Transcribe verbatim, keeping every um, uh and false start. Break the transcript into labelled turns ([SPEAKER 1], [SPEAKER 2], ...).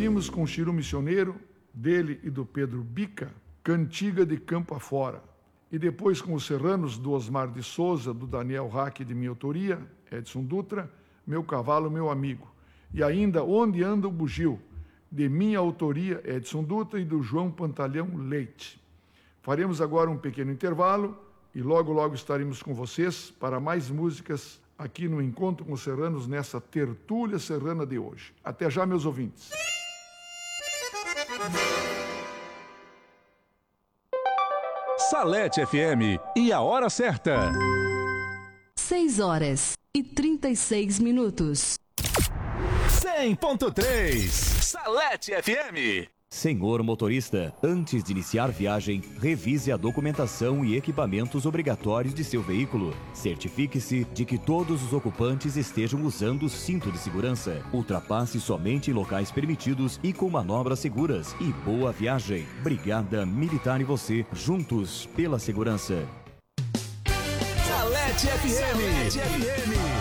[SPEAKER 1] ouvimos com o Chiru Missioneiro, dele e do Pedro Bica, Cantiga de Campo Afora. E depois com os serranos do Osmar de Souza, do Daniel Rack, de minha autoria, Edson Dutra, Meu Cavalo, Meu Amigo. E ainda Onde Anda o Bugio, de minha autoria, Edson Dutra, e do João Pantalhão Leite. Faremos agora um pequeno intervalo e logo, logo estaremos com vocês para mais músicas aqui no Encontro com os Serranos, nessa tertúlia serrana de hoje. Até já, meus ouvintes.
[SPEAKER 2] Salete F M e a hora certa.
[SPEAKER 3] seis horas e trinta e seis minutos.
[SPEAKER 2] cem ponto três Salete F M.
[SPEAKER 4] Senhor motorista, antes de iniciar viagem, revise a documentação e equipamentos obrigatórios de seu veículo. Certifique-se de que todos os ocupantes estejam usando o cinto de segurança. Ultrapasse somente em locais permitidos e com manobras seguras. E boa viagem. Brigada Militar e você, juntos pela segurança.
[SPEAKER 2] Salete F M. Salete F M.